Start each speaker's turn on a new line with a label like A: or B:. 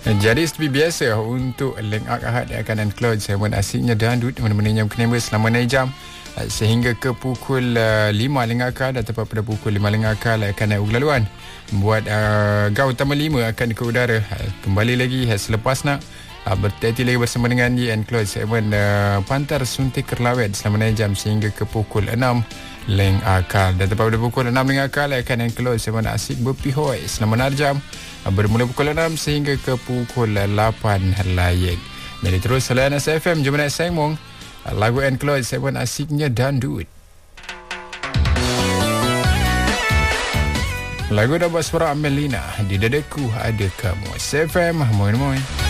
A: Jadi seperti biasa untuk Link Up Ahad akan Enclose segmen asiknya dandut mana-mana yang kenapa selama 6 jam sehingga ke pukul 5 Link Up Ahad atau pada pukul 5 Link Up Ahad akan naik laluan buat Gau Utama 5 akan ke udara. Kembali lagi selepas nak berteti lagi bersama dengan di Enclose segmen Pantar Suntik Kerlawet selama 6 jam sehingga ke pukul 6 Link Akal. Dan tepat pada pukul 6 Link Akal akan Enclose segmen asik berpihoi selama 6 jam bermula pukul 6 sehingga ke pukul 8 layek. Jadi terus selain SFM jom nak sengmong lagu Enclose segmen asiknya dandut. Lagu dapat suara Amelina Di Dadaku Ada Kamu. SFM, moin moin.